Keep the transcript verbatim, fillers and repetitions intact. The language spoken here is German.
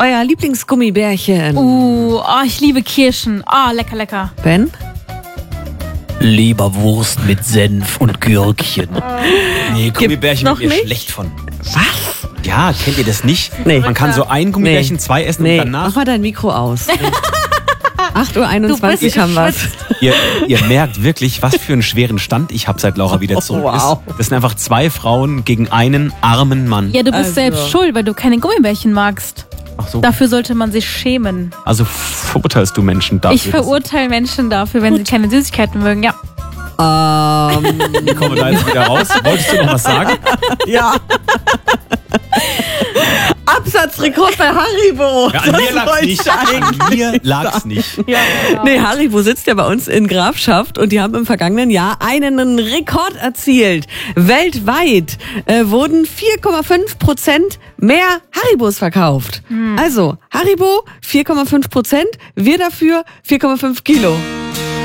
euer Lieblingsgummibärchen? Uh, oh, ich liebe Kirschen. Ah, oh, lecker, lecker. Ben? Leberwurst mit Senf und Gürkchen. Nee, Gummibärchen noch wird mir nicht? schlecht von. Was? Ja, kennt ihr das nicht? Nee. Man kann so ein Gummibärchen, Nee. zwei essen Nee, und mach danach... mal dein Mikro aus. acht Uhr einundzwanzig haben wir's. Ihr, ihr merkt wirklich, was für einen schweren Stand ich habe, seit Laura wieder zurück Oh, wow. ist. Das sind einfach zwei Frauen gegen einen armen Mann. Ja, du bist Also. selbst schuld, weil du keine Gummibärchen magst. Ach so. Dafür sollte man sich schämen. Also verurteilst du Menschen dafür? Ich verurteile Menschen dafür, wenn sie keine Süßigkeiten mögen. Ja. Ähm, Ich komme da jetzt wieder raus. Wolltest du noch was sagen? ja. Absatzrekord bei Haribo. Ja, an Das mir lag's wollte nicht. ich eigentlich An mir lag's nicht. Ja, genau. Nee, Haribo sitzt ja bei uns in Grafschaft und die haben im vergangenen Jahr einen Rekord erzielt. Weltweit äh, wurden vier Komma fünf Prozent mehr Haribos verkauft. Also, Haribo vier Komma fünf Prozent, wir dafür vier Komma fünf Kilo.